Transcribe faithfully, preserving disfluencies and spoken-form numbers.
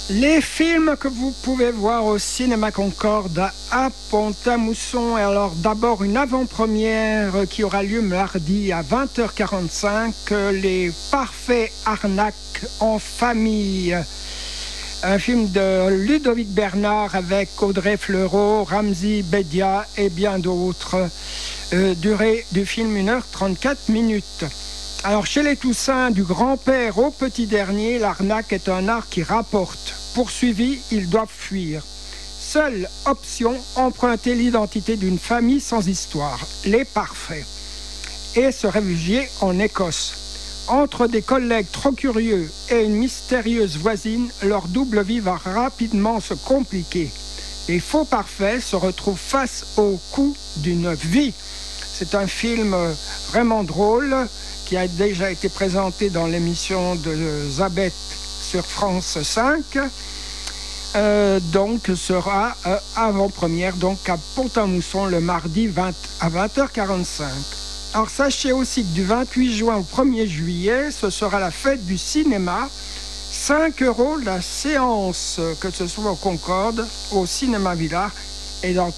Les films que vous pouvez voir au Cinéma Concorde à Pont-à-Mousson. Alors d'abord une avant-première qui aura lieu mardi à vingt heures quarante-cinq, Les Parfaits Arnaques en famille. Un film de Ludovic Bernard avec Audrey Fleurot, Ramzy Bedia et bien d'autres. Euh, durée du film une heure trente-quatre minutes. Alors chez les Toussins, du grand-père au petit dernier, l'arnaque est un art qui rapporte. Poursuivis, ils doivent fuir. Seule option, emprunter l'identité d'une famille sans histoire, les Parfaits, et se réfugier en Écosse. Entre des collègues trop curieux et une mystérieuse voisine, leur double vie va rapidement se compliquer. Les faux parfaits se retrouvent face au coût d'une vie. C'est un film vraiment drôle qui a déjà été présenté dans l'émission de Zabeth sur France cinq. Euh, donc sera euh, avant-première donc à Pont-à-Mousson le mardi vingt à vingt heures quarante-cinq. Alors sachez aussi que du vingt-huit juin au premier juillet, ce sera la fête du cinéma. cinq euros la séance, que ce soit au Concorde, au Cinéma Villard et dans